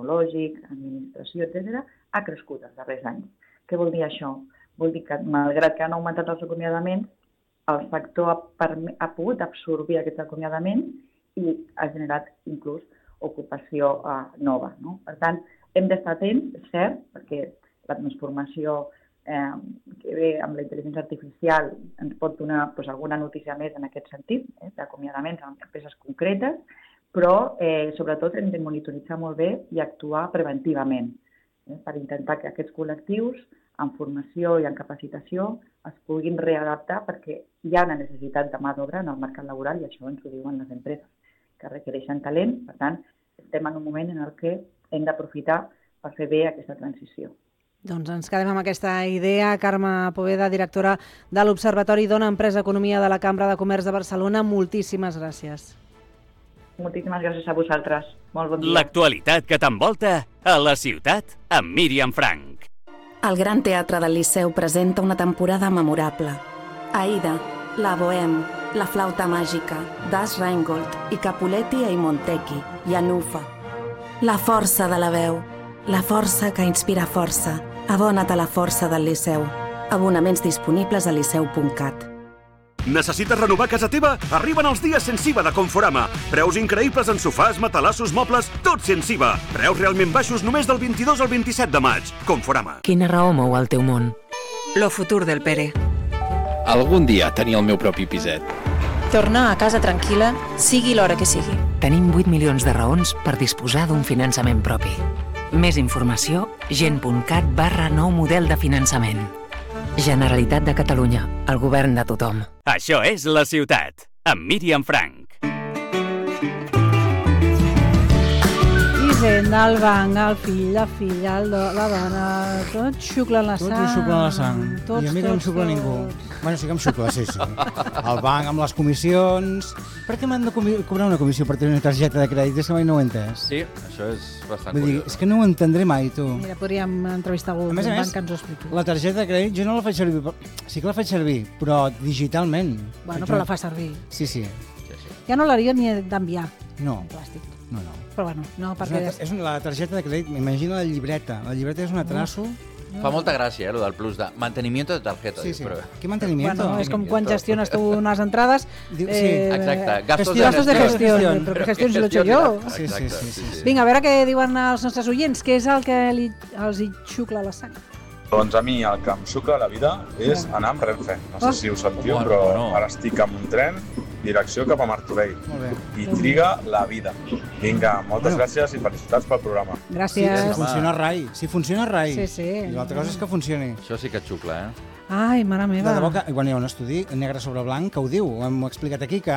tecnològic, administració, etc., ha crescut els darrers anys. Què vol dir això? Vol dir que, malgrat que han augmentat els acomiadaments, el sector ha pogut absorbir aquests acomiadaments i ha generat inclús ocupació nova. No? Per tant, hem d'estar atents, és cert, perquè la transformació que ve amb la intel·ligència artificial ens pot donar alguna notícia més en aquest sentit, d'acomiadaments en empreses concretes, però sobretot hem de monitoritzar molt bé i actuar preventivament per intentar que aquests col·lectius en formació i en capacitació es puguin readaptar perquè hi ha una necessitat de mà d'obra en el mercat laboral i això ens ho diuen les empreses, que requereixen talent. Per tant, estem en un moment en el que hem d'aprofitar per fer bé aquesta transició. Doncs ens quedem amb aquesta idea. Carme Poveda, directora de l'Observatori Dona Empresa Economia de la Cambra de Comerç de Barcelona, moltíssimes gràcies. Moltíssimes gràcies a vosaltres. Molt bon dia. L'actualitat que t'envolta a la ciutat amb Míriam Frank. El Gran Teatre del Liceu presenta una temporada memorable. Aida, La Bohème, La Flauta Màgica, Das Rheingold i Capuletti e Montecchi, i Anufa. La força de la veu, la força que inspira força. Abona't a la força del Liceu. Abonaments disponibles a liceu.cat. Necessites renovar casa teva? Arriben els dies sense IVA de Conforama. Preus increïbles en sofàs, matalassos, mobles, tot sense IVA. Preus realment baixos només del 22 al 27 de maig. Conforama. Quina raó mou el teu món? Lo futur del Pere. Algun dia tenir el meu propi piset. Tornar a casa tranquil·la, sigui l'hora que sigui. Tenim 8 milions de raons per disposar d'un finançament propi. Més informació, gent.cat/nou model de finançament. Generalitat de Catalunya, el govern de tothom. Això és La Ciutat, amb Míriam Frank. Hisenda, el banc, el fill, la filla, la dona, tots xuclen la sang. Tots ens xuclen la sang. I a mi no em xucla ningú. Bueno, sí que em xucla, sí. El banc amb les comissions. Per què m'han de cobrar una comissió per tenir una targeta de crèdit? És que mai no ho he entès. Sí, això és bastant Vull dir, és que no ho entendré mai, tu. Mira, podríem entrevistar algú del banc que ens ho expliqui. La targeta de crèdit jo no la faig servir. Sí que la faig servir, però digitalment. Bueno, però la fa servir. Sí. Ja no l'hauria ni d'enviar. No. En plàstic. No. Però bueno, no, perquè... És la targeta de crèdit, m'imagino la llibreta. La llibreta és un atraso. Fa molta gràcia, lo del plus de mantenimiento de tarjeta. Sí. Però... ¿Qué mantenimiento? Bueno, és com quan gestiones tu unes entrades. Sí, exacte. Gastos de gestión. Però que gestions lo he hecho yo. Sí. Vinga, a veure què diuen els nostres oients. Què és el que els hi xucla la sang? Doncs a mi el que em xucla la vida és anar amb Renfe. No sé si ho sentiu, però ara estic amb un tren, direcció cap a Martorell. I triga la vida. Vinga, moltes gràcies i felicitats pel programa. Gràcies. Si funciona rai. Sí. I l'altra cosa és que funcioni. Això sí que et xucla, Ai, mare meva. De debò que, hi ha un estudi negre sobre blanc que ho diu, ho hem explicat aquí, que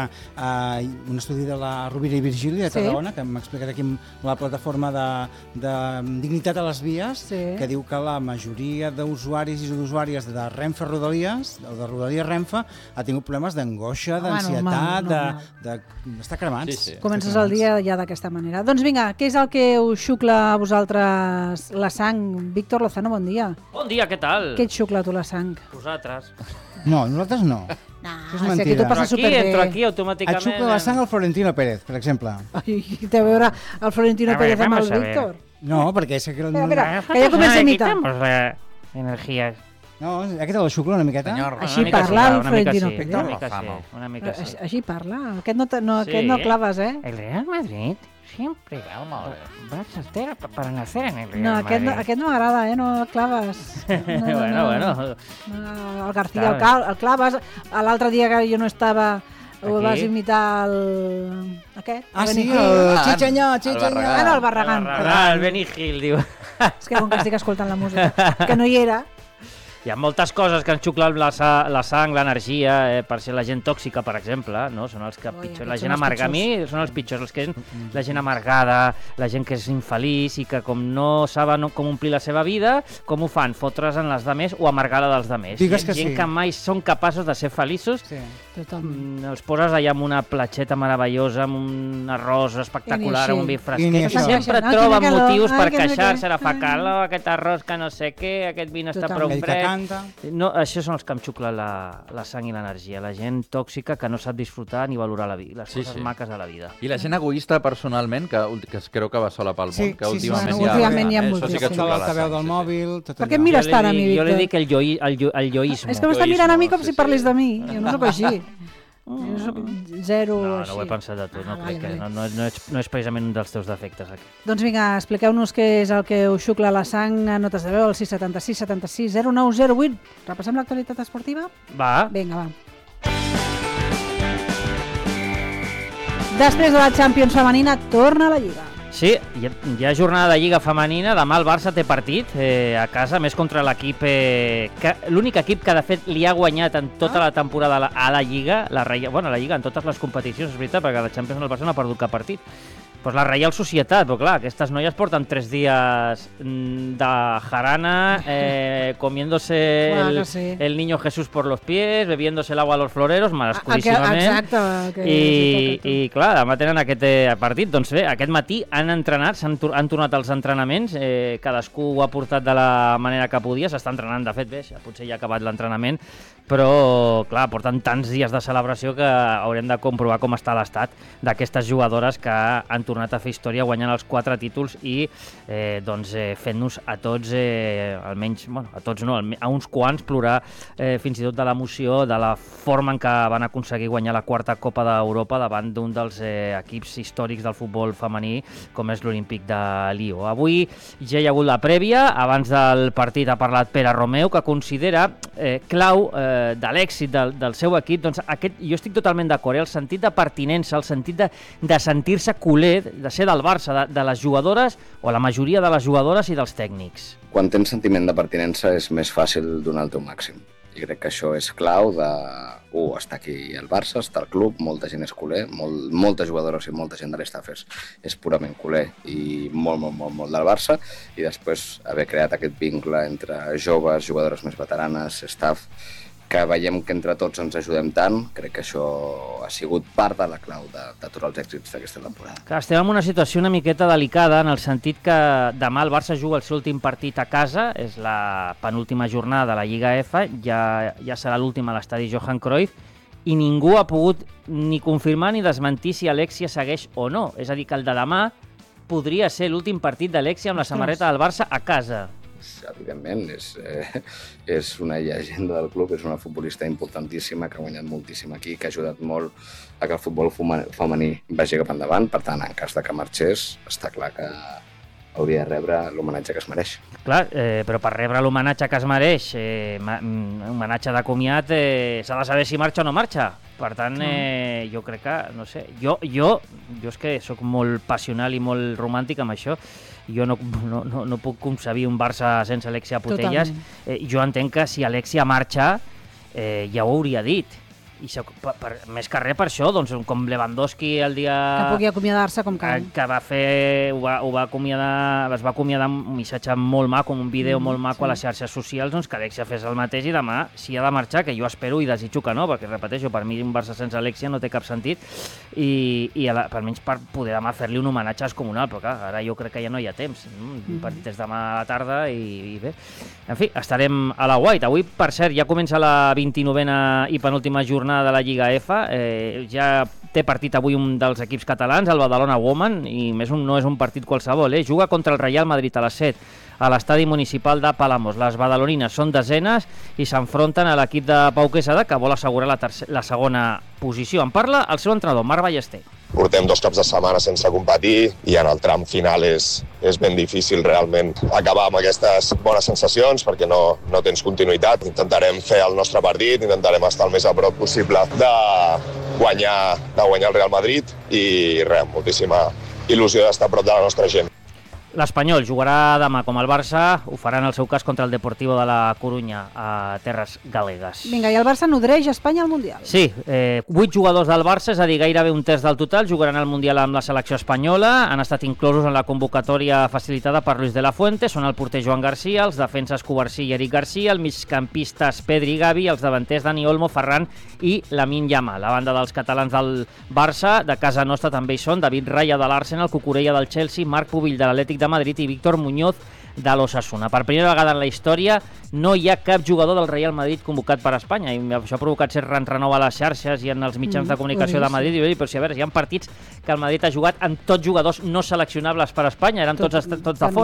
un estudi de la Rovira i Virgili de Tarragona, que hem explicat aquí amb la plataforma de Dignitat a les Vies, que diu que la majoria d'usuaris i d'usuàries de Renfe Rodalies, o de Rodalies Renfe, ha tingut problemes d'angoixa, d'ansietat, d'estar cremats. Comences el dia ja d'aquesta manera. Doncs vinga, què és el que us xucla a vosaltres la sang? Víctor Lozano, bon dia. Bon dia, què tal? Què et xucla a tu la sang? Vosaltres. No, nosaltres no. Això és mentida. Si tu passes superbé. Entro aquí automàticament. Et xucla la sang al Florentino Pérez, per exemple. Ai, té a veure el Florentino Pérez amb el Víctor? No, perquè és que... Espera, que ja comença a imitar. Energies. No, aquest el xucla una miqueta. Així parla el Florentino Pérez. Una mica sí. Així parla. Aquest no claves, El Real Madrid siempre va a soltera para nacer en el Real Madrid. No, aquest no m'agrada, no claves. Bueno. El García el claves. L'altre dia que jo no estava... Ho vas imitar aquest? Sí, el Chicheño. El Barragán. El Benny Hill, diu. És que com que estic escoltant la música, que no hi era. Hi ha moltes coses que ens xuclen la sang, l'energia, per ser la gent tòxica, per exemple, no? Són els que pitjor, la gent amargada. A mi són els pitjors, els que és la gent amargada, la gent que és infeliç i que com no saben com omplir la seva vida, com ho fan? Fotre's en les demés o amargada dels demés. Gent que mai són capaços de ser feliços. Els poses allà amb una platxeta meravellosa, amb un arròs espectacular, amb un vi fresquet. Sempre troben motius per queixar-se, fa calor, aquest arròs que no sé què, aquest vi no està prou fred. m'encanta. No, això són els que em xuclen la sang i l'energia. La gent tòxica que no sap disfrutar ni valorar la vida, les coses maques de la vida. I la gent egoista personalment, que es creu que va sola pel món, que últimament hi ha això sí que xucla l'altaveu del mòbil, tot allò. Per què em mires tant a mi, Víctor? Jo li dic el joisme. És que m'està mirant a mi com si parlés de mi. Jo no sóc així. Jo soc zero així. No ho he pensat de tu, no crec que no és precisament un dels teus defectes aquí. Doncs vinga, expliqueu-nos què és el que us xucla la sang, notes de veu al 676 76 0908. Repassem l'actualitat esportiva? Va. Vinga, va. Després de la Champions femenina, torna a la Lliga. Sí, hi ha jornada de Lliga femenina. Demà el Barça té partit a casa, més contra l'equip... l'únic equip que, de fet, li ha guanyat en tota la temporada a la Lliga, la Lliga, en totes les competicions, és veritat, perquè la Champions el Barça no ha perdut cap partit. Pues la Reial Societat, però clar, aquestes noies porten 3 dies de jarana, comiéndose el niño Jesús por los pies, bebiéndose el agua a los floreros, merescudíssimament. Exacte. I clar, demà tenen aquest partit. Doncs bé, aquest matí han entrenat, han tornat als entrenaments, cadascú ho ha portat de la manera que podia, s'està entrenant, de fet, bé, potser ja ha acabat l'entrenament, però clar, porten tants dies de celebració que haurem de comprovar com està l'estat d'aquestes jugadores que han tornat a fer història guanyant els 4 títols i fent-nos a tots, almenys, bueno, a tots no, a uns quants plorar fins i tot de l'emoció, de la forma en què van aconseguir guanyar la 4ª Copa d'Europa davant d'un dels equips històrics del futbol femení, com és l'Olímpic de Lió. Avui ja hi ha hagut la prèvia, abans del partit ha parlat Pere Romeu, que considera clau de l'èxit del seu equip, doncs jo estic totalment d'acord, el sentit de pertinença, el sentit de sentir-se culer, de ser del Barça, de les jugadores, o la majoria de les jugadores i dels tècnics. Quan tens sentiment de pertinença és més fàcil donar el teu màxim. I crec que això és clau de... està aquí el Barça, està el club, molta gent és culer, moltes jugadores i molta gent de l'estaf és purament culer i molt del Barça, i després haver creat aquest vincle entre joves, jugadores més veteranes, staff, que veiem que entre tots ens ajudem tant, crec que això ha sigut part de la clau d'aturar els èxits d'aquesta temporada. Que estem en una situació una miqueta delicada, en el sentit que demà el Barça juga el seu últim partit a casa, és la penúltima jornada de la Lliga F, ja serà l'última a l'estadi Johan Cruyff, i ningú ha pogut ni confirmar ni desmentir si Alexia segueix o no. És a dir, que el de demà podria ser l'últim partit d'Alexia amb la samarreta del Barça a casa. Evidentment, és una llegenda del club, és una futbolista importantíssima que ha guanyat moltíssim aquí, que ha ajudat molt a que el futbol femení vagi cap endavant. Per tant, en cas de que marxés, està clar que hauria de rebre l'homenatge que es mereix. Clar, però per rebre l'homenatge que es mereix, homenatge de comiat, s'ha de saber si marxa o no marxa. Per tant, jo crec que, no sé, jo és que sóc molt passional i molt romàntic amb això. Jo no puc concebir un Barça sense Alexia Putellas. Jo entenc que si Alexia marxa, ja ho hauria dit. I més que res per això, doncs, com Lewandowski el dia... Que pugui acomiadar-se com cal. Que va fer, es va acomiadar amb un missatge molt maco, un vídeo molt maco a les xarxes socials, doncs que Alexia fes el mateix i demà, si ha de marxar, que jo espero i desitjo que no, perquè repeteixo, per mi un Barça sense Alexia no té cap sentit, i almenys per poder demà fer-li un homenatge descomunal, però clar, ara jo crec que ja no hi ha temps, des demà a la tarda i bé. En fi, estarem a la White. Avui, per cert, ja comença la 29a i penúltima jornada de la Lliga F, ja té partit avui un dels equips catalans, el Badalona Women, i no és un partit qualsevol, juga contra el Real Madrid a les 7 a l'estadi municipal de Palamós. Les badalonines són desenes i s'enfronten a l'equip de Pau Quesada, que vol assegurar la segona posició. En parla el seu entrenador, Marc Ballester. Portem 2 caps de setmana sense competir i en el tram final és ben difícil realment acabar amb aquestes bones sensacions perquè no tens continuïtat. Intentarem fer el nostre partit, intentarem estar el més a prop possible de guanyar el Real Madrid i moltíssima il·lusió d'estar a prop de la nostra gent. L'Espanyol jugarà demà com el Barça, ho farà en el seu cas contra el Deportivo de la Corunya a terres galegues. Vinga, i el Barça nodreix Espanya al Mundial. Sí, 8 jugadors del Barça, és a dir, gairebé un terç del total, jugaran al Mundial amb la selecció espanyola, han estat inclosos en la convocatòria facilitada per Luis de la Fuente, són el porter Joan Garcia, els defenses Covarsí i Eric Garcia, els migcampistes Pedri i Gavi, els davanters Dani Olmo, Ferran i Lamine Yamal. A banda dels catalans del Barça, de casa nostra també hi són David Raya de l'Arsenal, Cucurella del Chelsea, Marc Pubill de l'Atlètic de Madrid i Víctor Muñoz de l'Osasuna. Per primera vegada en la història no hi ha cap jugador del Real Madrid convocat per Espanya, i això ha provocat cert renou a les xarxes i en els mitjans de comunicació de Madrid, i però si a veure, hi ha partits que el Madrid ha jugat amb tots jugadors no seleccionables per Espanya, eren tots de fora.